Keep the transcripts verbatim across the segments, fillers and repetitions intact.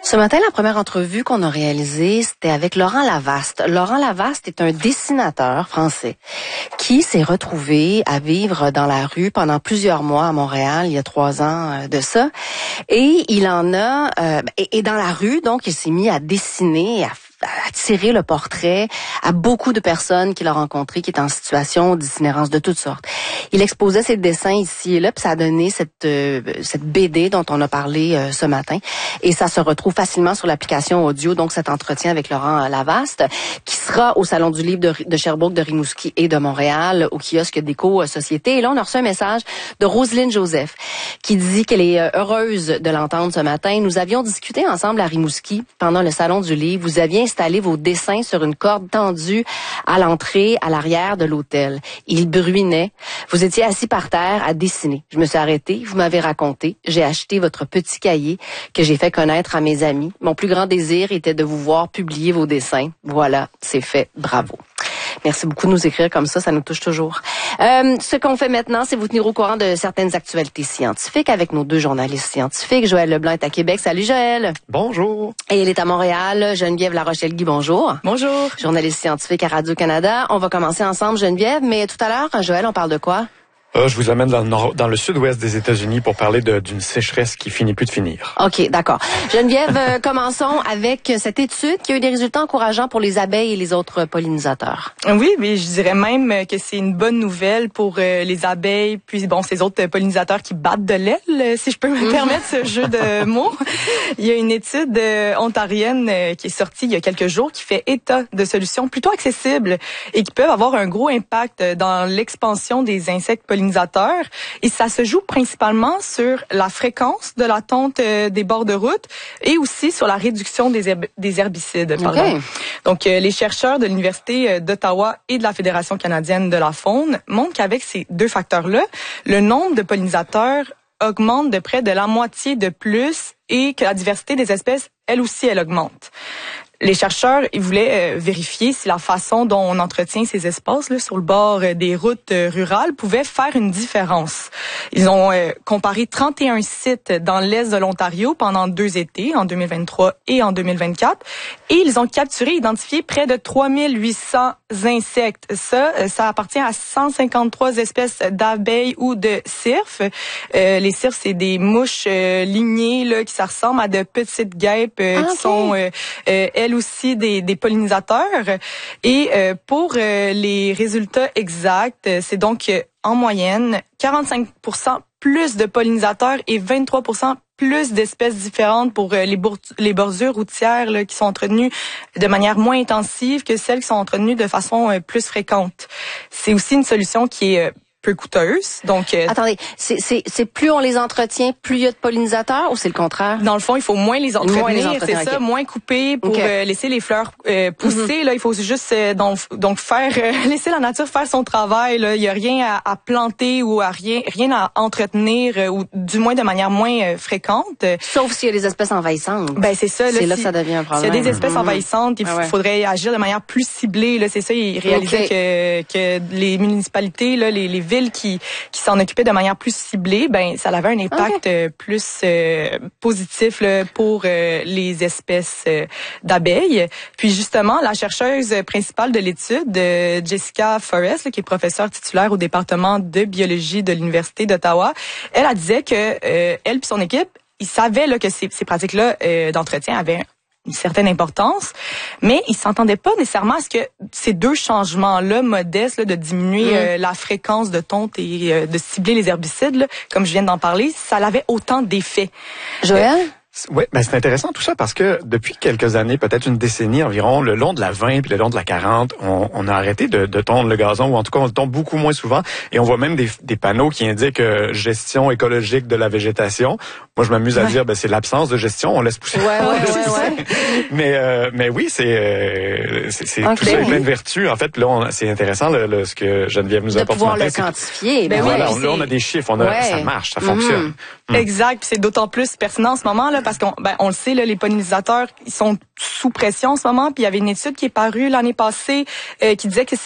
Ce matin, la première entrevue qu'on a réalisée, c'était avec Laurent Lavaste. Laurent Lavaste est un dessinateur français qui s'est retrouvé à vivre dans la rue pendant plusieurs mois à Montréal, il y a trois ans de ça. Et il en a... Euh, et, et dans la rue, donc, il s'est mis à dessiner, à à tirer le portrait à beaucoup de personnes qu'il a rencontrées qui étaient en situation d'itinérance de toutes sortes. Il exposait ses dessins ici et là, puis ça a donné cette euh, cette B D dont on a parlé euh, ce matin. Et ça se retrouve facilement sur l'application audio, donc cet entretien avec Laurent Lavaste, qui sera au Salon du Livre de, de Sherbrooke, de Rimouski et de Montréal, au kiosque d'Éco-Société. Et là, on a reçu un message de Roselyne Joseph, qui dit qu'elle est heureuse de l'entendre ce matin. Nous avions discuté ensemble à Rimouski pendant le Salon du Livre. Vous aviez installer vos dessins sur une corde tendue à l'entrée, à l'arrière de l'hôtel. Il bruinait. Vous étiez assis par terre à dessiner. Je me suis arrêtée, vous m'avez raconté. J'ai acheté votre petit cahier que j'ai fait connaître à mes amis. Mon plus grand désir était de vous voir publier vos dessins. Voilà, c'est fait. Bravo. Merci beaucoup de nous écrire comme ça, ça nous touche toujours. Euh, ce qu'on fait maintenant, c'est vous tenir au courant de certaines actualités scientifiques avec nos deux journalistes scientifiques. Joël Leblanc est à Québec. Salut Joël. Bonjour. Et elle est à Montréal. Geneviève Larochelle-Guy, bonjour. Bonjour. Journaliste scientifique à Radio-Canada. On va commencer ensemble, Geneviève, mais tout à l'heure, Joël, on parle de quoi? Euh, je vous amène dans le, nord, dans le sud-ouest des États-Unis pour parler de, d'une sécheresse qui finit plus de finir. OK, d'accord. Geneviève, euh, commençons avec cette étude qui a eu des résultats encourageants pour les abeilles et les autres pollinisateurs. Oui, mais je dirais même que c'est une bonne nouvelle pour euh, les abeilles, puis bon, ces autres pollinisateurs qui battent de l'aile, si je peux me permettre ce jeu de mots. Il y a une étude euh, ontarienne euh, qui est sortie il y a quelques jours qui fait état de solutions plutôt accessibles et qui peuvent avoir un gros impact dans l'expansion des insectes pollinisateurs. Et ça se joue principalement sur la fréquence de la tonte euh, des bords de route et aussi sur la réduction des, herb- des herbicides. Pardon. Okay. Donc, euh, les chercheurs de l'Université euh, d'Ottawa et de la Fédération canadienne de la faune montrent qu'avec ces deux facteurs-là, le nombre de pollinisateurs augmente de près de la moitié de plus et que la diversité des espèces, elle aussi, elle augmente. Les chercheurs, ils voulaient euh, vérifier si la façon dont on entretient ces espaces là, sur le bord euh, des routes euh, rurales pouvait faire une différence. Ils ont euh, comparé trente et un sites dans l'est de l'Ontario pendant deux étés, en deux mille vingt-trois et en deux mille vingt-quatre, et ils ont capturé et identifié près de trois mille huit cents insectes. Ça, euh, ça appartient à cent cinquante-trois espèces d'abeilles ou de cirfes. Euh, les cirfes, c'est des mouches euh, lignées là, qui ça ressemble à de petites guêpes euh, ah, qui okay. sont euh, euh, elles aussi des, des pollinisateurs. Et euh, pour euh, les résultats exacts, c'est donc euh, en moyenne quarante-cinq pour cent plus de pollinisateurs et vingt-trois pour cent plus d'espèces différentes pour euh, les, bour- les bordures routières là, qui sont entretenues de manière moins intensive que celles qui sont entretenues de façon euh, plus fréquente. C'est aussi une solution qui est euh, peu coûteuse. Donc, euh, attendez, c'est, c'est, c'est plus on les entretient, plus il y a de pollinisateurs ou c'est le contraire? Dans le fond, il faut moins les entretenir, moins les entretenir c'est ça, okay. moins couper pour okay. euh, laisser les fleurs euh, pousser. Mm-hmm. Là, il faut juste euh, donc, donc faire euh, laisser la nature faire son travail. Là. Il y a rien à, à planter ou à rien rien à entretenir euh, ou du moins de manière moins euh, fréquente. Sauf s'il y a des espèces envahissantes. Ben c'est ça. Là, c'est si, là que ça devient un problème. S'il y a des espèces mm-hmm. envahissantes, il ah ouais. faudrait agir de manière plus ciblée. Là, c'est ça. Ils réalisaient okay. que que les municipalités, là, les, les villes qui qui s'en occupaient de manière plus ciblée, ben ça avait un impact okay. euh, plus euh, positif là, pour euh, les espèces euh, d'abeilles. Puis justement, la chercheuse principale de l'étude, euh, Jessica Forrest, là, qui est professeure titulaire au département de biologie de l'Université d'Ottawa, elle, elle disait que euh, elle puis son équipe, ils savaient là, que ces, ces pratiques-là euh, d'entretien avaient une certaine importance, mais ils s'entendaient pas nécessairement à ce que ces deux changements-là modestes, là, de diminuer mmh. euh, la fréquence de tonte et euh, de cibler les herbicides, là, comme je viens d'en parler, ça avait autant d'effets. Joël? Euh, Oui, ben c'est intéressant tout ça parce que depuis quelques années, peut-être une décennie environ, le long de la vingt puis le long de la quarante, on, on a arrêté de, de tondre le gazon, ou en tout cas on le tombe beaucoup moins souvent, et on voit même des, des panneaux qui indiquent euh, gestion écologique de la végétation. Moi, je m'amuse à ouais. dire, ben c'est l'absence de gestion, on laisse pousser. Ouais, ouais, ouais, ouais. Mais euh, mais oui, c'est euh, c'est, c'est okay. tout ça est plein de vertus. En fait, là, on, c'est intéressant le, le, ce que Geneviève nous apporte. De pouvoir matin, le quantifier. Ben ben voilà, oui, là on a des chiffres, on a, ouais. ça marche, ça mm-hmm. fonctionne. Mm. Exact, puis c'est d'autant plus pertinent en ce moment là parce qu'on ben on le sait là, les pollinisateurs ils sont sous pression en ce moment. Puis il y avait une étude qui est parue l'année passée euh, qui disait que c'est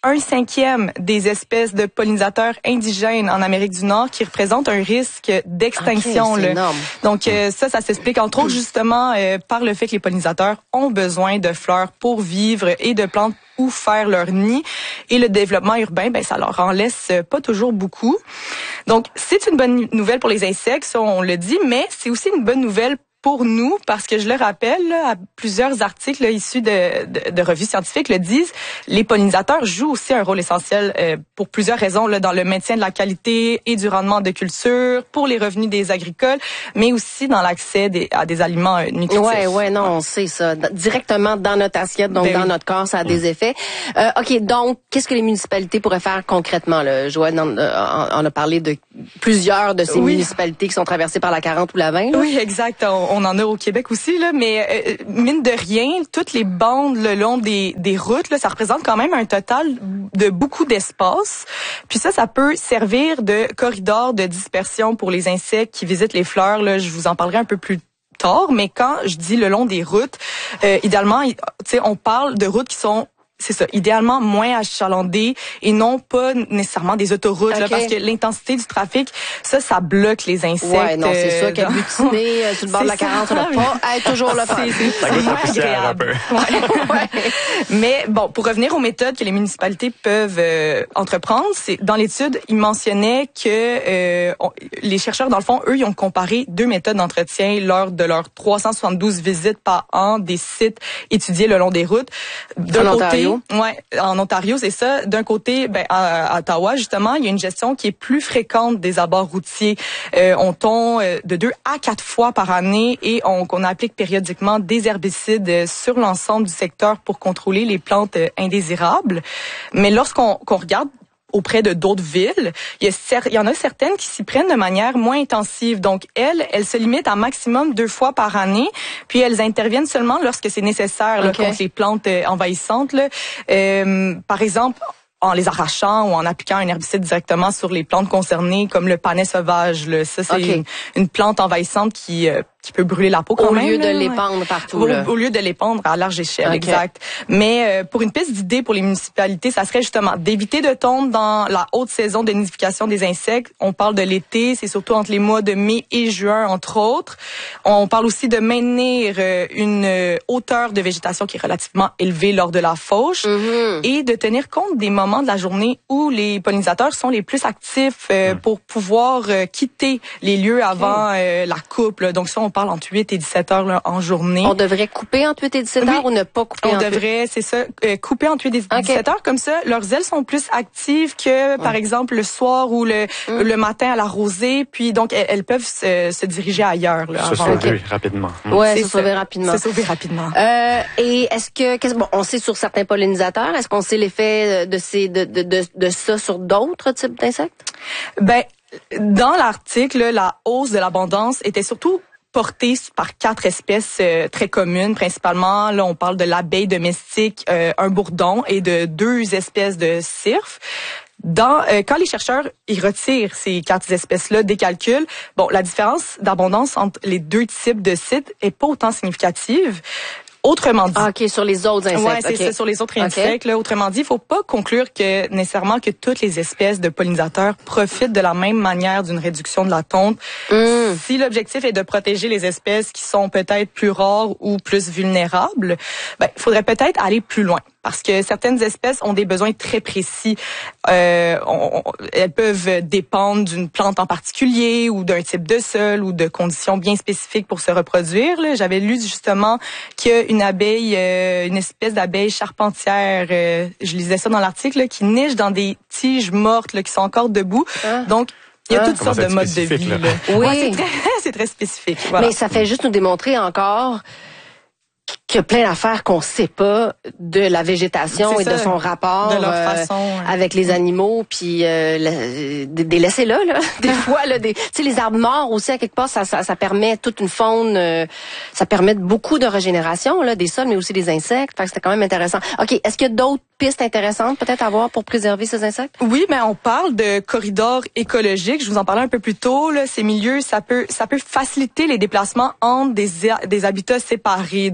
un cinquième des espèces de pollinisateurs indigènes en Amérique du Nord qui représentent un risque d'extinction. Okay, c'est là. énorme. Donc euh, ça, ça s'explique entre autres justement euh, par le fait que les pollinisateurs ont besoin de fleurs pour vivre et de plantes où faire leur nid. Et le développement urbain, ben ça leur en laisse pas toujours beaucoup. Donc c'est une bonne nouvelle pour les insectes, ça on le dit, mais c'est aussi une bonne nouvelle pour nous, parce que je le rappelle, là, à plusieurs articles là, issus de, de, de revues scientifiques le disent, les pollinisateurs jouent aussi un rôle essentiel euh, pour plusieurs raisons, là, dans le maintien de la qualité et du rendement de culture, pour les revenus des agricoles, mais aussi dans l'accès des, à des aliments euh, nutritifs. Ouais, ouais, non, on sait ça. D- directement dans notre assiette, donc Ben dans oui. notre corps, ça a des effets. Euh, OK, donc, qu'est-ce que les municipalités pourraient faire concrètement? Là? Joanne en, en, en a parlé de plusieurs de ces Oui. municipalités qui sont traversées par la quarante ou la vingt. Là. Oui, exact. On, on en a au Québec aussi, là, mais euh, mine de rien, toutes les bandes le long des, des routes, là, ça représente quand même un total de beaucoup d'espace. Puis ça, ça peut servir de corridor de dispersion pour les insectes qui visitent les fleurs. Là, je vous en parlerai un peu plus tard, mais quand je dis le long des routes, euh, idéalement, tu sais, on parle de routes qui sont c'est ça, idéalement moins achalandées et non pas nécessairement des autoroutes, Okay. là, parce que l'intensité du trafic, ça, ça bloque les insectes. Ouais, non, c'est euh, sûr qu'à dans- butiner euh, sur le bord de la C'est ça. quarante, ça va pas être toujours le fun. C'est- c'est- Ça goûte c'est la moins poussière un agréable. peu. Ouais. Ouais. Mais bon, pour revenir aux méthodes que les municipalités peuvent euh, entreprendre, c'est dans l'étude, ils mentionnaient que euh, on- les chercheurs, dans le fond, eux, ils ont comparé deux méthodes d'entretien lors de leurs trois cent soixante-douze visites par an des sites étudiés le long des routes. D'un En côté, Ontario? ouais, en Ontario, c'est ça. D'un côté, ben à, à Ottawa, justement, il y a une gestion qui est plus fréquente des abords routiers. Euh, on tombe euh, de deux à quatre fois par année et on, qu'on applique périodiquement des herbicides euh, sur l'ensemble du secteur pour contrôler les plantes euh, indésirables. Mais lorsqu'on qu'on regarde auprès de d'autres villes, il y, a cer- il y en a certaines qui s'y prennent de manière moins intensive. Donc, elles, elles se limitent à maximum deux fois par année, puis elles interviennent seulement lorsque c'est nécessaire là, Okay. contre les plantes euh, envahissantes. Là. Euh, par exemple, en les arrachant ou en appliquant un herbicide directement sur les plantes concernées, comme le panais sauvage. Là. Ça, c'est Okay. une, une plante envahissante qui... Euh, qui peut brûler la peau quand Au même. lieu là, de ouais. l'épandre partout. Au, Là. au lieu de l'épandre à large échelle, Okay. exact. Mais euh, pour une piste d'idée pour les municipalités, ça serait justement d'éviter de tomber dans la haute saison de nidification des insectes. On parle de l'été, c'est surtout entre les mois de mai et juin, entre autres. On parle aussi de maintenir euh, une euh, hauteur de végétation qui est relativement élevée lors de la fauche Mhm. et de tenir compte des moments de la journée où les pollinisateurs sont les plus actifs euh, pour pouvoir euh, quitter les lieux avant euh, la coupe. Là. Donc ça, on parle entre huit et dix-sept heures là, en journée. On devrait couper entre huit et dix-sept Oui. heures ou ne pas couper On entre huit? devrait, c'est ça, euh, couper entre huit et dix-sept heures. Comme ça, leurs ailes sont plus actives que, par exemple, le soir ou le, Mm. le matin à la rosée. Puis donc, elles, elles peuvent se, se diriger ailleurs. Là, Se avant. sauver rapidement. Mm. Ouais, C'est se sauver ça. rapidement. Se sauver rapidement. Euh, et est-ce que, qu'est-ce, bon, on sait sur certains pollinisateurs, est-ce qu'on sait l'effet de ces, de, de, de, de ça sur d'autres types d'insectes? Ben, dans l'article, là, la hausse de l'abondance était surtout portée par quatre espèces euh, très communes, principalement. Là, on parle de l'abeille domestique, euh, un bourdon et de deux espèces de cirfes. Dans, euh, quand les chercheurs ils retirent ces quatre espèces-là des calculs, bon, la différence d'abondance entre les deux types de sites est pas autant significative. Autrement dit, Ah, OK, sur les autres insectes. ouais, c'est OK. ça, sur les autres OK. insectes. Là, autrement dit, il faut pas conclure que nécessairement que toutes les espèces de pollinisateurs profitent de la même manière d'une réduction de la tonte. Mm. Si l'objectif est de protéger les espèces qui sont peut-être plus rares ou plus vulnérables, ben, il faudrait peut-être aller plus loin. Parce que certaines espèces ont des besoins très précis. Euh, on, on, elles peuvent dépendre d'une plante en particulier ou d'un type de sol ou de conditions bien spécifiques pour se reproduire. Là. J'avais lu justement qu'une abeille, euh, une espèce d'abeille charpentière, euh, je lisais ça dans l'article, là, qui niche dans des tiges mortes là, qui sont encore debout. Ah. Donc, il y a Ah. toutes Comment sortes de c'est modes de spécifique, vie. là? Là. Oui. Ouais, c'est très, c'est très spécifique. Voilà. Mais ça fait juste nous démontrer encore qu'il y a plein d'affaires qu'on sait pas de la végétation C'est et ça, de son rapport de leur euh, façon, ouais. avec les animaux, puis euh, la- des, des laissez-là, là. Des fois, là, des, tu sais, les arbres morts aussi, à quelque part, ça, ça, ça permet toute une faune, euh, ça permet beaucoup de régénération, là, des sols, mais aussi des insectes. Fait que c'était quand même intéressant. OK, est-ce qu'il y a d'autres pistes intéressantes peut-être à voir pour préserver ces insectes? Oui, mais on parle de corridors écologiques. Je vous en parlais un peu plus tôt. Là, ces milieux, ça peut, ça peut faciliter les déplacements entre des, des habitats séparés. Donc, ça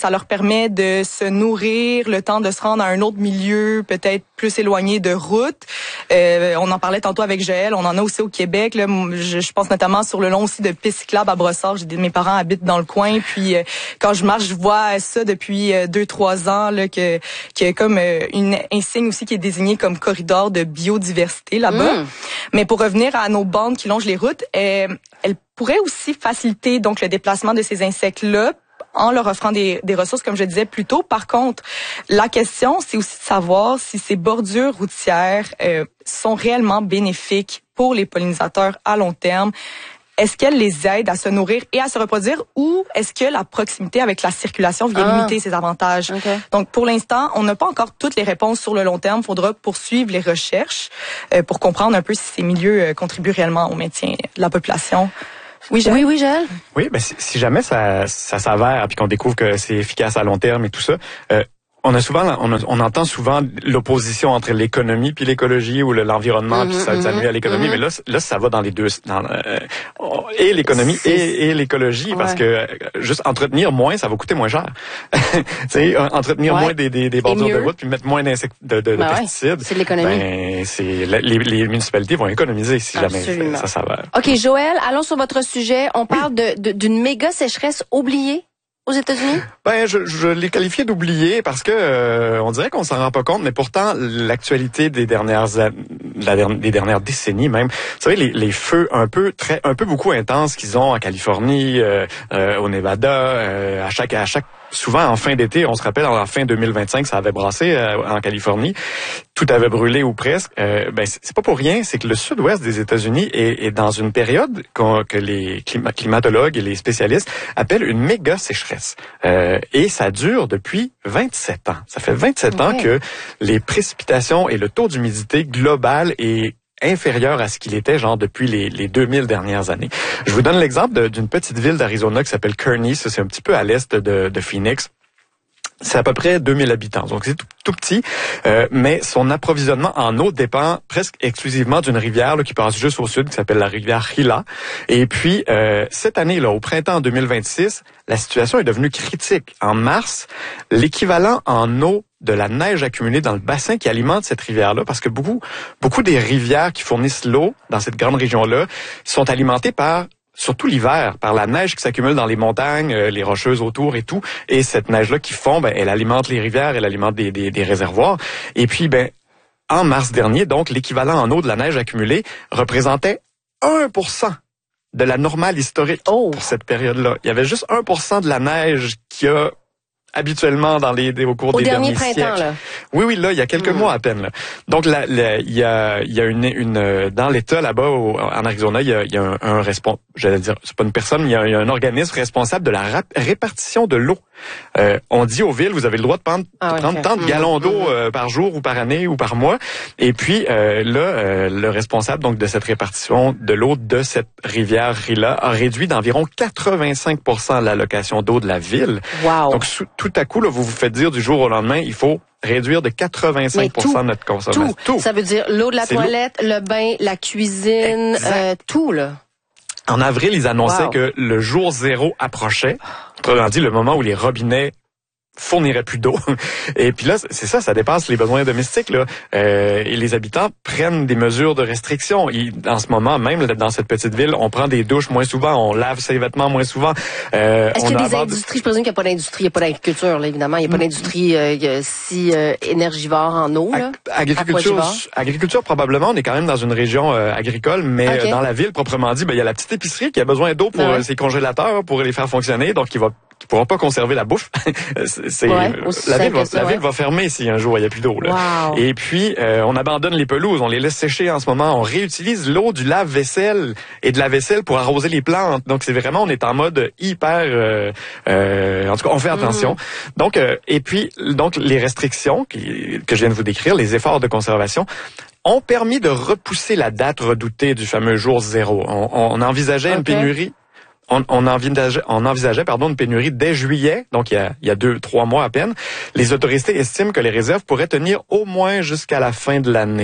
ça leur permet de se nourrir, le temps de se rendre à un autre milieu, peut-être plus éloigné de route. Euh, on en parlait tantôt avec Joël, on en a aussi au Québec. Là, je, je pense notamment sur le long aussi de pistes cyclables à Brossard. J'ai des, mes parents habitent dans le coin, puis euh, quand je marche, je vois ça depuis euh, deux, trois ans, là, que qu'il y a comme euh, une insigne aussi qui est désignée comme corridor de biodiversité là-bas. Mmh. Mais pour revenir à nos bandes qui longent les routes, euh, elles pourraient aussi faciliter donc le déplacement de ces insectes-là en leur offrant des, des ressources, comme je disais plus tôt. Par contre, la question, c'est aussi de savoir si ces bordures routières euh, sont réellement bénéfiques pour les pollinisateurs à long terme. Est-ce qu'elle les aide à se nourrir et à se reproduire, ou est-ce que la proximité avec la circulation vient ah. limiter ces avantages? Okay. Donc, pour l'instant, on n'a pas encore toutes les réponses sur le long terme. Il faudra poursuivre les recherches euh, pour comprendre un peu si ces milieux euh, contribuent réellement au maintien de la population. Oui, Joël. Oui, oui, Joël. Oui, ben si, si jamais ça, ça s'avère puis qu'on découvre que c'est efficace à long terme et tout ça, euh, on a souvent, on, a, on entend souvent l'opposition entre l'économie puis l'écologie, ou le, l'environnement mm-hmm, puis ça, ça nuit à l'économie. Mm-hmm. Mais là, là, ça va dans les deux, dans, euh, et l'économie et, et l'écologie, ouais. Parce que euh, juste entretenir moins, ça va coûter moins cher. Tu sais, entretenir ouais. moins des, des, des bordures de route puis mettre moins d'insectes, de, de, ben de pesticides. Ouais. C'est de l'économie. Ben, c'est les, les municipalités vont économiser si Absolument. jamais ça s'avère. Ok, Joël, allons sur votre sujet. On parle oui. de, de d'une méga sécheresse oubliée aux États-Unis? Ben, je, je l'ai qualifié d'oublié parce que euh, on dirait qu'on s'en rend pas compte, mais pourtant l'actualité des dernières la, des dernières décennies même, vous savez les, les feux un peu très un peu beaucoup intenses qu'ils ont en Californie, euh, euh, au Nevada, euh, à chaque à chaque souvent en fin d'été, on se rappelle en fin deux mille vingt-cinq, ça avait brassé euh, en Californie, tout avait brûlé ou presque. Euh, ben c'est pas pour rien, c'est que le sud-ouest des États-Unis est, est dans une période que les climatologues et les spécialistes appellent une méga sécheresse. Euh, et ça dure depuis vingt-sept ans. Ça fait vingt-sept ouais. ans que les précipitations et le taux d'humidité global est inférieur à ce qu'il était genre depuis les, les deux mille dernières années. Je vous donne l'exemple de, d'une petite ville d'Arizona qui s'appelle Kearney. Ça, c'est un petit peu à l'est de, de Phoenix. C'est à peu près deux mille habitants, donc c'est tout, tout petit, euh, mais son approvisionnement en eau dépend presque exclusivement d'une rivière là, qui passe juste au sud, qui s'appelle la rivière Gila. Et puis, euh, cette année, là, au printemps deux mille vingt-six, la situation est devenue critique. En mars, l'équivalent en eau de la neige accumulée dans le bassin qui alimente cette rivière-là, parce que beaucoup, beaucoup des rivières qui fournissent l'eau dans cette grande région-là sont alimentées par surtout l'hiver, par la neige qui s'accumule dans les montagnes, euh, les rocheuses autour et tout. Et cette neige-là qui fond, ben, elle alimente les rivières, elle alimente des, des, des réservoirs. Et puis, ben, en mars dernier, donc, l'équivalent en eau de la neige accumulée représentait un pour cent de la normale historique oh. pour cette période-là. Il y avait juste un pour cent de la neige qui a habituellement dans les, au cours au des dernier derniers printemps, siècles. Là. Oui, oui, là, il y a quelques mmh. mois à peine. Là. Donc, là, là, il y a, il y a une, une, dans l'État là-bas, au, en Arizona, il y a, il y a un, un responsable, j'allais dire, c'est pas une personne, mais il y a, il y a un organisme responsable de la rap- répartition de l'eau. Euh, on dit aux villes, vous avez le droit de prendre, ah, de prendre okay. tant de gallons d'eau mmh. euh, par jour ou par année ou par mois. Et puis, euh, là, euh, le responsable donc de cette répartition de l'eau de cette rivière Gila a réduit d'environ quatre-vingt-cinq pour cent l'allocation d'eau de la ville. Wow. Donc, sous, tout à coup, là, vous vous faites dire du jour au lendemain, il faut réduire de quatre-vingt-cinq pour cent tout, de notre consommation. Tout. tout. Ça veut dire l'eau de la C'est toilette, l'eau. le bain, la cuisine, euh, tout, là. En avril, ils annonçaient wow. que le jour zéro approchait. Autrement dit, le moment où les robinets fournirait plus d'eau. Et puis là, c'est ça, ça dépasse les besoins domestiques, là. Euh, et les habitants prennent des mesures de restriction. Et en ce moment, même dans cette petite ville, on prend des douches moins souvent, on lave ses vêtements moins souvent. Euh, Est-ce on qu'il y a a des industries? Je présume qu'il n'y a pas d'industrie, il n'y a pas d'agriculture, là, évidemment. Il n'y a pas d'industrie euh, si euh, énergivore en eau, là. Agriculture, agriculture, probablement. On est quand même dans une région euh, agricole, mais okay. dans la ville, proprement dit, ben, il y a la petite épicerie qui a besoin d'eau pour ouais. ses congélateurs, pour les faire fonctionner, donc il va qui pourront pas conserver la bouffe. c'est ouais, la ville va, ça, la ouais. ville va fermer si un jour il y a plus d'eau. Là. Wow. Et puis euh, on abandonne les pelouses, on les laisse sécher en ce moment. On réutilise l'eau du lave-vaisselle et de la vaisselle pour arroser les plantes. Donc c'est vraiment on est en mode hyper. Euh, euh, en tout cas on fait attention. Mm. Donc euh, et puis donc les restrictions qui, que je viens de vous décrire, les efforts de conservation ont permis de repousser la date redoutée du fameux jour zéro. On, on envisageait okay. une pénurie. On, on envisageait, on envisageait pardon, une pénurie dès juillet, donc il y a, il y a deux, trois mois à peine. Les autorités estiment que les réserves pourraient tenir au moins jusqu'à la fin de l'année.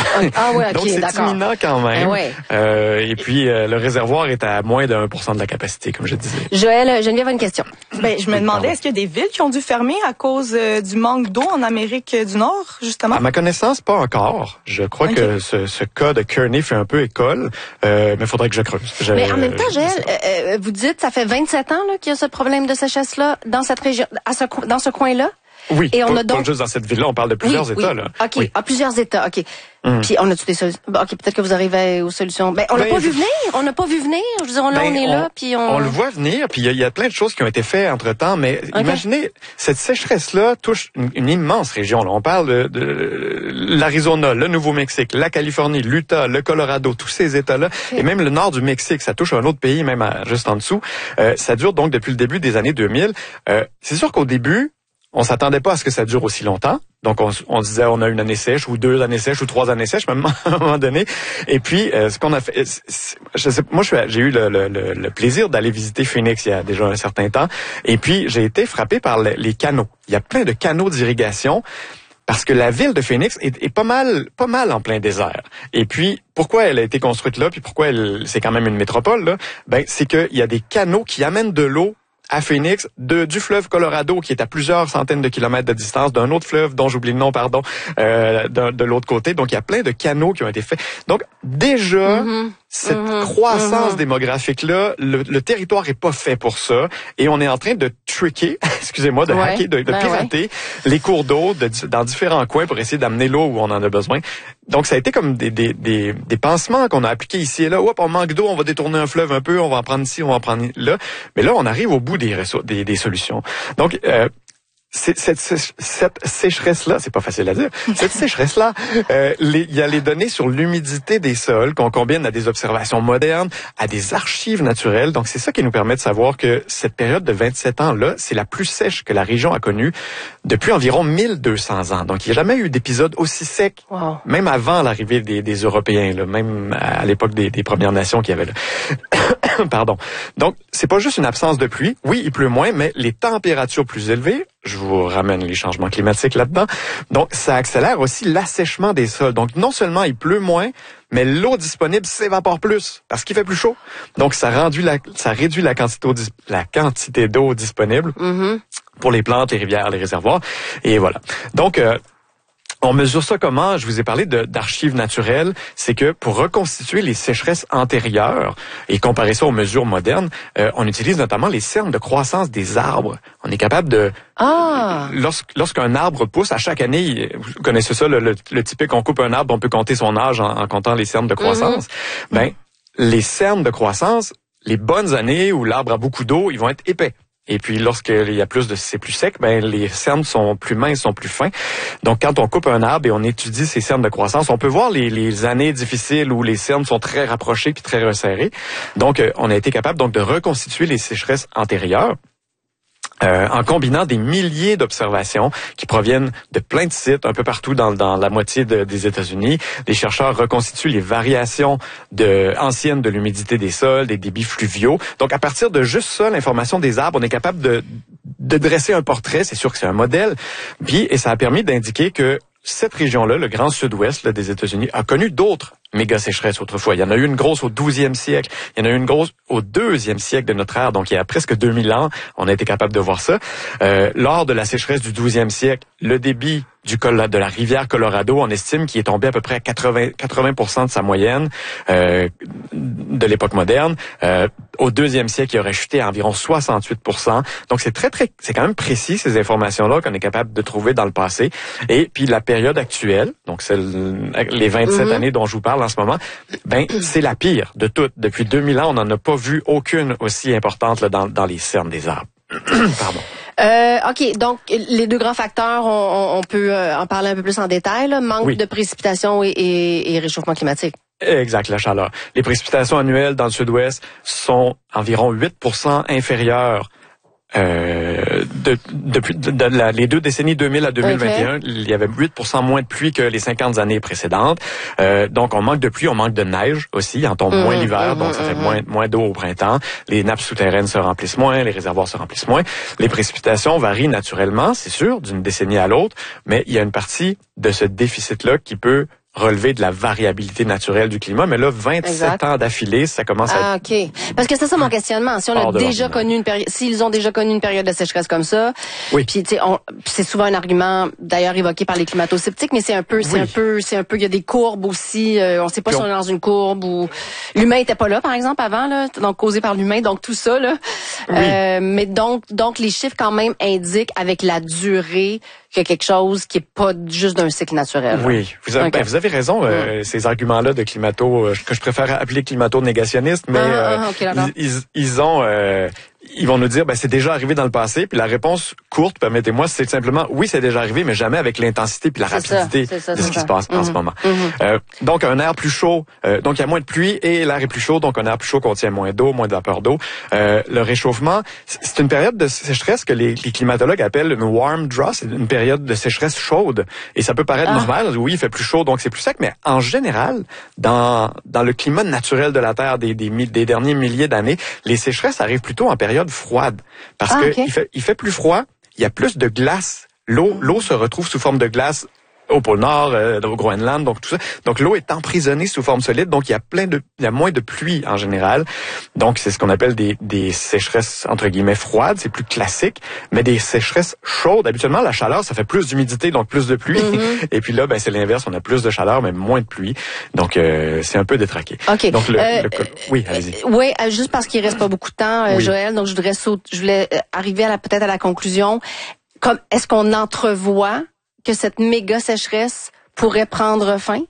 Ah ouais, ok, donc c'est d'accord. imminent quand même. Ah ouais. Euh, et puis euh, le réservoir est à moins de un pour cent de la capacité, comme je disais. Joël, Geneviève a une question. Ben, je me Oui, demandais, pardon. est-ce qu'il y a des villes qui ont dû fermer à cause euh, du manque d'eau en Amérique du Nord, justement? À ma connaissance, pas encore. Je crois Okay. que ce, ce cas de Kearney fait un peu école, euh, mais il faudrait que je creuse. Je, Mais en même temps, je Joël, sais pas. euh, euh, vous dites, ça fait vingt-sept ans là, qu'il y a ce problème de sécheresse-là dans cette région, à ce, co- dans ce coin-là? Oui, et on pas, a donc- pas juste dans cette ville-là, on parle de plusieurs oui, États. oui. Là. OK, Oui. à plusieurs États, OK. Mm. Puis on a-tu des solutions? Bon, OK, peut-être que vous arrivez aux solutions. Ben, on l'a Ben, pas je- vu venir, on n'a pas vu venir. Je veux dire, là, Ben, on est là, puis on... On le voit venir, puis il y, a- il y a plein de choses qui ont été faites entre-temps, mais Okay. imaginez, cette sécheresse-là touche une, une immense région. Là. On parle de, de l'Arizona, le Nouveau-Mexique, la Californie, l'Utah, le Colorado, tous ces États-là, Okay. et même le nord du Mexique, ça touche un autre pays, même à- juste en dessous. Euh, ça dure donc depuis le début des années deux mille. Euh, c'est sûr qu'au début, on s'attendait pas à ce que ça dure aussi longtemps. Donc, on, on se disait, on a une année sèche, ou deux années sèches, ou trois années sèches, même à un moment donné. Et puis, euh, ce qu'on a fait, c'est- c'est- je sais, moi, je suis- j'ai eu le, le, le, le plaisir d'aller visiter Phoenix il y a déjà un certain temps. Et puis, j'ai été frappé par le- les canaux. Il y a plein de canaux d'irrigation. Parce que la ville de Phoenix est, est pas mal, pas mal en plein désert. Et puis, pourquoi elle a été construite là, puis pourquoi elle, c'est quand même une métropole là, ben c'est qu'il y a des canaux qui amènent de l'eau à Phoenix, de, du fleuve Colorado, qui est à plusieurs centaines de kilomètres de distance, d'un autre fleuve dont j'oublie le nom, pardon, euh, de, de l'autre côté. Donc, il y a plein de canaux qui ont été faits. Donc, déjà, Mhm. cette Mhm. croissance Mhm. démographique-là, le, le territoire est pas fait pour ça. Et on est en train de tricker, excusez-moi, de Ouais, hacker, de, de ben pirater les cours d'eau de- dans différents coins pour essayer d'amener l'eau où on en a besoin. Donc, ça a été comme des, des, des, des pansements qu'on a appliqués ici et là. Hop, on manque d'eau, on va détourner un fleuve un peu, on va en prendre ici, on va en prendre là. Mais là, on arrive au bout des, ressources- des, des solutions. Donc, euh, c'est- cette, cette, cette sécheresse-là, c'est pas facile à dire, cette sécheresse-là, euh, les- il y a les données sur l'humidité des sols qu'on combine à des observations modernes, à des archives naturelles. Donc, c'est ça qui nous permet de savoir que cette période de vingt-sept ans-là, c'est la plus sèche que la région a connue depuis environ mille deux cents ans. Donc, il n'y a jamais eu d'épisode aussi sec, Wow. même avant l'arrivée des, des Européens, là, même à l'époque des, des Premières Nations qu'il y avait là. Pardon. Donc, c'est pas juste une absence de pluie. Oui, il pleut moins, mais les températures plus élevées, je vous ramène les changements climatiques là-dedans. Donc, ça accélère aussi l'assèchement des sols. Donc, non seulement il pleut moins, mais l'eau disponible s'évapore plus parce qu'il fait plus chaud. Donc, ça, rendu la, ça réduit la quantité, d'eau dis- la quantité d'eau disponible Mhm. pour les plantes, les rivières, les réservoirs. Et voilà. Donc, euh, on mesure ça comment? Je vous ai parlé de- d'archives naturelles. C'est que pour reconstituer les sécheresses antérieures et comparer ça aux mesures modernes, euh, on utilise notamment les cernes de croissance des arbres. On est capable de... Ah! Lors- Lorsqu'un arbre pousse, à chaque année, vous connaissez ça, le, le, le typique, on coupe un arbre, on peut compter son âge en, en comptant les cernes de croissance. Ben, les cernes de croissance, les bonnes années où l'arbre a beaucoup d'eau, ils vont être épais. Et puis, lorsqu'il y a plus de, c'est plus sec, ben, les cernes sont plus minces, sont plus fins. Donc, quand on coupe un arbre et on étudie ces cernes de croissance, on peut voir les, les années difficiles où les cernes sont très rapprochées puis très resserrées. Donc, euh, on a été capable, donc, de reconstituer les sécheresses antérieures. Euh, en combinant des milliers d'observations qui proviennent de plein de sites un peu partout dans, dans la moitié de, des États-Unis. Les chercheurs reconstituent les variations de, anciennes de l'humidité des sols, des débits fluviaux. Donc, à partir de juste ça, l'information des arbres, on est capable de, de dresser un portrait. C'est sûr que c'est un modèle. Puis, et ça a permis d'indiquer que cette région-là, le grand sud-ouest là, des États-Unis, a connu d'autres méga sécheresses autrefois. Il y en a eu une grosse au douzième siècle. Il y en a eu une grosse au deuxième siècle de notre ère. Donc, il y a presque deux mille ans, on a été capable de voir ça. Euh, lors de la sécheresse du douzième siècle, le débit du col de la rivière Colorado, on estime qu'il est tombé à peu près à quatre-vingts, quatre-vingts pour cent de sa moyenne euh, de l'époque moderne. Euh, au deuxième siècle, il aurait chuté à environ soixante-huit pour cent. Donc, c'est très, très, c'est quand même précis, ces informations-là qu'on est capable de trouver dans le passé. Et puis, la période actuelle, donc celle, les vingt-sept Mm-hmm. années dont je vous parle en ce moment, ben, c'est la pire de toutes. Depuis deux mille ans, on n'en a pas vu aucune aussi importante là, dans, dans les cernes des arbres. Pardon. Euh, OK, donc les deux grands facteurs, on, on- on peut euh, en parler un peu plus en détail. Là. Manque Oui. de précipitations et, et, et réchauffement climatique. Exact, la chaleur. Les précipitations annuelles dans le sud-ouest sont environ huit pour cent inférieures Euh, de, depuis de, de la, les deux décennies deux mille à deux mille vingt et un, okay. Il y avait huit pour cent moins de pluie que les cinquante années précédentes. Euh, donc, on manque de pluie, on manque de neige aussi. Il en tombe mmh, moins l'hiver, mmh, donc ça mmh. fait moins, moins d'eau au printemps. Les nappes souterraines se remplissent moins, les réservoirs se remplissent moins. Les précipitations varient naturellement, c'est sûr, d'une décennie à l'autre, mais il y a une partie de ce déficit-là qui peut relever de la variabilité naturelle du climat, mais là, vingt-sept exact. ans d'affilée, ça commence à Ah, être... OK. Parce que c'est ça mon questionnement. Si on a déjà connu une période, s'ils ont déjà connu une période de sécheresse comme ça, oui. puis tu sais, c'est souvent un argument d'ailleurs évoqué par les climato-sceptiques, mais c'est un peu, c'est oui. un peu, c'est un peu, il y a des courbes aussi. Euh, on sait pas puis si on est dans une courbe ou l'humain était pas là, par exemple, avant, là, donc causé par l'humain, donc tout ça, là. Oui. Euh, mais donc, donc les chiffres quand même indiquent avec la durée qu'il y a quelque chose qui est pas juste d'un cycle naturel. Oui, vous avez, okay. ben, vous avez raison. Euh, mm. Ces arguments-là de climato, euh, que je préfère appeler climato-négationnistes, mais ah, ah, okay, euh, ils, ils, ils ont, euh, ils vont nous dire, ben c'est déjà arrivé dans le passé. Puis la réponse courte, permettez-moi, c'est simplement, oui, c'est déjà arrivé, mais jamais avec l'intensité puis la c'est rapidité ça, ça, de ce qui ça. se passe mm-hmm. en ce moment. Mm-hmm. Euh, donc un air plus chaud, euh, donc il y a moins de pluie et l'air est plus chaud, donc un air plus chaud contient moins d'eau, moins de vapeur d'eau. Euh, le réchauffement, c'est une période de sécheresse que les, les climatologues appellent une warm drought, c'est une période de sécheresse chaude. Et ça peut paraître ah. normal, oui, il fait plus chaud, donc c'est plus sec, mais en général, dans dans le climat naturel de la Terre des, des, des derniers milliers d'années, les sécheresses arrivent plutôt en période froide. Parce ah, que okay. il fait, il fait plus froid, il y a plus de glace. L'eau, l'eau se retrouve sous forme de glace au pôle Nord, euh, au Groenland, donc tout ça. Donc l'eau est emprisonnée sous forme solide, donc il y a plein de, il y a moins de pluie en général. Donc c'est ce qu'on appelle des, des sécheresses entre guillemets froides, c'est plus classique, mais des sécheresses chaudes. Habituellement la chaleur, ça fait plus d'humidité, donc plus de pluie. Mm-hmm. Et puis là, ben c'est l'inverse, on a plus de chaleur, mais moins de pluie. Donc euh, c'est un peu détraqué. Ok. Donc le, euh, le oui, allez-y. Euh, oui, juste parce qu'il reste pas beaucoup de temps, euh, oui. Joël. Donc je voudrais sauter, je voulais arriver à la peut-être à la conclusion. Comme est-ce qu'on entrevoit que cette méga sécheresse pourrait prendre fin?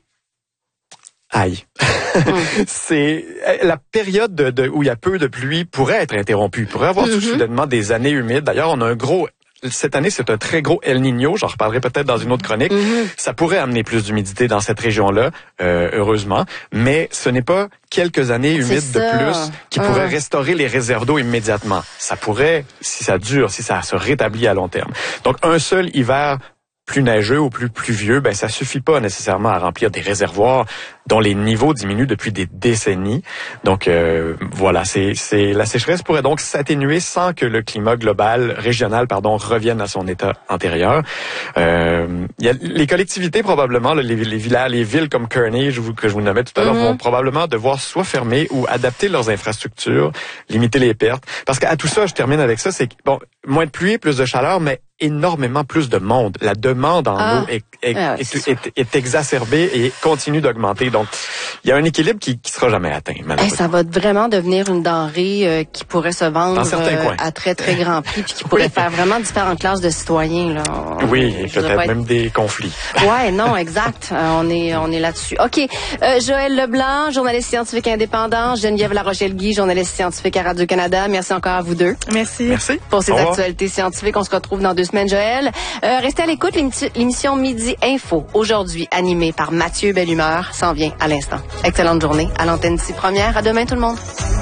Aïe. Mm. C'est la période de, de, où il y a peu de pluie pourrait être interrompue. Il pourrait avoir mm-hmm. tout soudainement des années humides. D'ailleurs, on a un gros... Cette année, c'est un très gros El Niño. J'en reparlerai peut-être dans une autre chronique. Mm-hmm. Ça pourrait amener plus d'humidité dans cette région-là, euh, heureusement. Mais ce n'est pas quelques années humides de plus qui pourraient mm. restaurer les réserves d'eau immédiatement. Ça pourrait, si ça dure, si ça se rétablit à long terme. Donc, un seul hiver plus neigeux ou plus pluvieux, ben ça suffit pas nécessairement à remplir des réservoirs dont les niveaux diminuent depuis des décennies. Donc euh, voilà, c'est c'est la sécheresse pourrait donc s'atténuer sans que le climat global, régional pardon, revienne à son état antérieur. Euh, il y a les collectivités probablement, là, les, les villages, les villes comme Kearney, je vous, que je vous nommais tout à l'heure, mm-hmm. vont probablement devoir soit fermer ou adapter leurs infrastructures, limiter les pertes. Parce qu'à tout ça, je termine avec ça, c'est bon, moins de pluie, plus de chaleur, mais énormément plus de monde. La demande en ah. eau est, est, ah ouais, est, est, est exacerbée et continue d'augmenter. Donc, il y a un équilibre qui qui sera jamais atteint, malheureusement. Hey, ça va vraiment devenir une denrée euh, qui pourrait se vendre euh, à très, très grand prix puis qui pourrait oui. faire vraiment différentes classes de citoyens. Là. Oui, et peut-être même être... des conflits. Ouais, non, exact. Euh, on est on est là-dessus. OK. Euh, Joël Leblanc, journaliste scientifique indépendant. Geneviève Larochelle-Guy, journaliste scientifique à Radio-Canada. Merci encore à vous deux. Merci. Merci. Pour ces actualités scientifiques, on se retrouve dans deux semaine, Joël. Euh, restez à l'écoute, l'émission Midi Info, aujourd'hui animée par Mathieu Bellumeur, s'en vient à l'instant. Excellente journée à l'antenne d'ici première. À demain tout le monde.